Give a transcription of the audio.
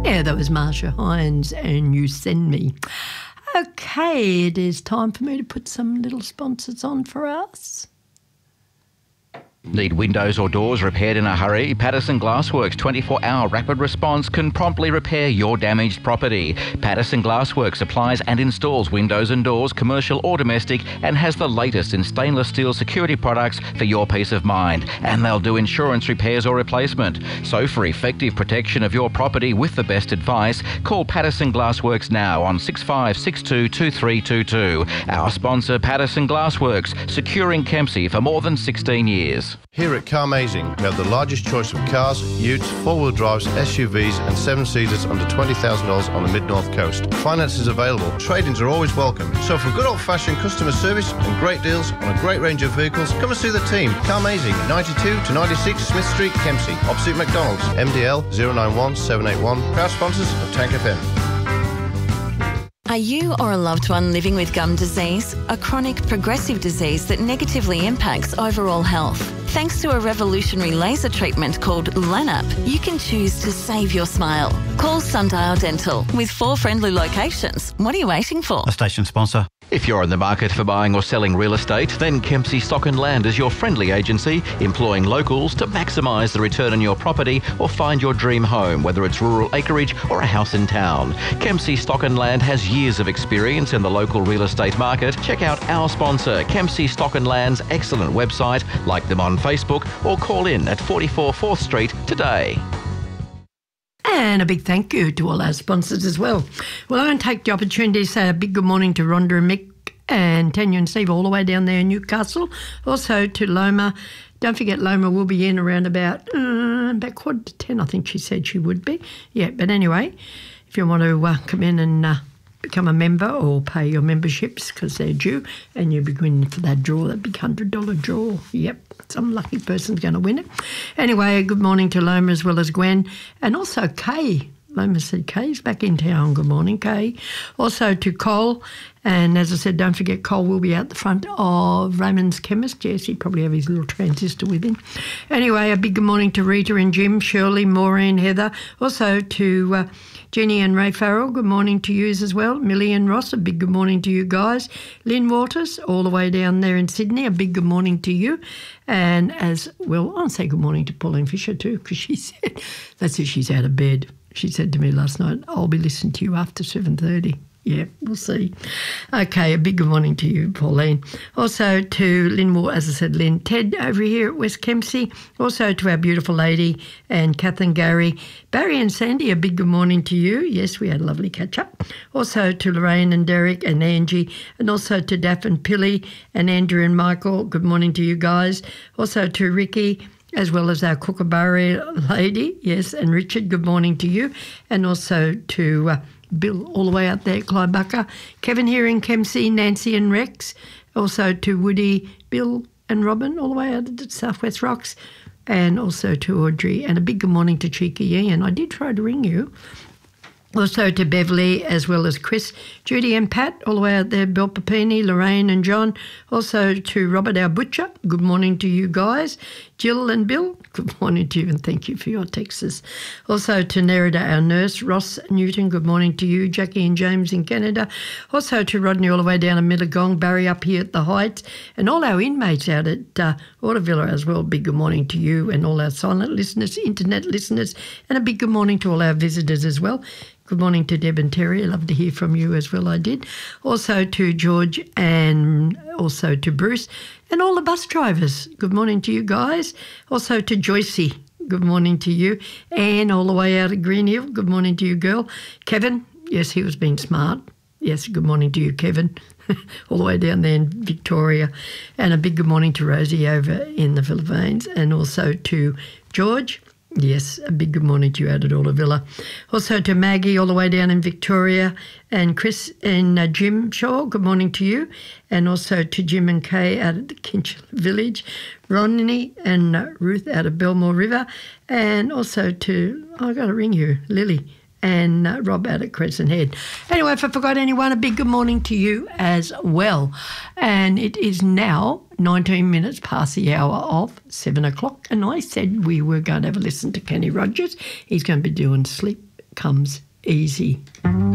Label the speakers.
Speaker 1: Yeah, that was Marsha Hines and You Send Me. Okay, it is time for me to put some little sponsors on for us.
Speaker 2: Need windows or doors repaired in a hurry? Patterson Glassworks 24-hour rapid response can promptly repair your damaged property. Patterson Glassworks supplies and installs windows and doors, commercial or domestic, and has the latest in stainless steel security products for your peace of mind. And they'll do insurance repairs or replacement. So for effective protection of your property with the best advice, call Patterson Glassworks now on 6562 2322. Our sponsor, Patterson Glassworks, securing Kempsey for more than 16 years.
Speaker 3: Here at Carmazing, we have the largest choice of cars, utes, four-wheel drives, SUVs and seven-seaters under $20,000 on the Mid-North Coast. Finance is available. Trade-ins are always welcome. So for good old-fashioned customer service and great deals on a great range of vehicles, come and see the team. Carmazing, 92 to 96 Smith Street, Kempsey, opposite McDonald's. MDL 091 781. Proud sponsors of Tank FM.
Speaker 4: Are you or a loved one living with gum disease, a chronic progressive disease that negatively impacts overall health? Thanks to a revolutionary laser treatment called LANAP, you can choose to save your smile. Call Sundial Dental with 4 friendly locations. What are you waiting for?
Speaker 5: A station sponsor.
Speaker 2: If you're in the market for buying or selling real estate, then Kempsey Stock and Land is your friendly agency, employing locals to maximise the return on your property or find your dream home, whether it's rural acreage or a house in town. Kempsey Stock and Land has years of experience in the local real estate market. Check out our sponsor, Kempsey Stock and Land's excellent website, like them on Facebook, or call in at 44 4th Street today.
Speaker 1: And a big thank you to all our sponsors as well. Well, I want to take the opportunity to say a big good morning to Rhonda and Mick and Tanya and Steve all the way down there in Newcastle. Also to Loma. Don't forget Loma will be in around about 9:45, I think she said she would be. Yeah, but anyway, if you want to come in and become a member or pay your memberships because they're due and you'll be winning for that draw, that big $100 draw. Yep, some lucky person's going to win it. Anyway, good morning to Loma as well as Gwen and also Kay. Loma said Kay's back in town. Good morning, Kay. Also to Cole. And as I said, don't forget Cole will be out the front of Raymond's Chemist. Yes, he'd probably have his little transistor with him. Anyway, a big good morning to Rita and Jim, Shirley, Maureen, Heather. Also to Jenny and Ray Farrell, good morning to you as well. Millie and Ross, a big good morning to you guys. Lynn Waters, all the way down there in Sydney, a big good morning to you. And as well, I'll say good morning to Pauline Fisher too, because she said, that's if she's out of bed. She said to me last night, I'll be listening to you after 7:30. Yeah, we'll see. Okay, a big good morning to you, Pauline. Also to Lynn Moore, as I said, Lynn, Ted over here at West Kempsey. Also to our beautiful lady and Kath and Gary. Barry and Sandy, a big good morning to you. Yes, we had a lovely catch-up. Also to Lorraine and Derek and Angie. And also to Daff and Pilly and Andrew and Michael. Good morning to you guys. Also to Ricky, as well as our Kookaburra lady. Yes, and Richard, good morning to you. And also to Bill all the way out there at Clybucca. Kevin here in Kempsey, Nancy and Rex. Also to Woody, Bill and Robin all the way out at Southwest Rocks. And also to Audrey. And a big good morning to Cheeky Ian. I did try to ring you. Also to Beverly as well as Chris, Judy and Pat all the way out there, Bill Papini, Lorraine and John. Also to Robert our butcher, good morning to you guys. Jill and Bill, good morning to you and thank you for your texts. Also to Nerida our nurse, Ross Newton, good morning to you. Jackie and James in Canada. Also to Rodney all the way down at Mittagong, Barry up here at the Heights and all our inmates out at Watervilla as well. Big good morning to you and all our silent listeners, internet listeners, and a big good morning to all our visitors as well. Good morning to Deb and Terry. I'd love to hear from you as well, I did. Also to George and also to Bruce and all the bus drivers. Good morning to you guys. Also to Joycey. Good morning to you. Anne all the way out of Green Hill. Good morning to you, girl. Kevin. Yes, he was being smart. Yes, good morning to you, Kevin. All the way down there in Victoria. And a big good morning to Rosie over in the Philippines. And also to George. Yes, a big good morning to you out at Orlavilla. Also to Maggie all the way down in Victoria and Chris and Jim Shaw, good morning to you. And also to Jim and Kay out at the Kinchela Village, Ronnie and Ruth out of Belmore River, and also to, I've got to ring you, Lily and Rob out at Crescent Head. Anyway, if I forgot anyone, a big good morning to you as well. And it is now 19 minutes past the hour of 7 o'clock, and I said we were going to have a listen to Kenny Rogers. He's going to be doing Sleep comes easy.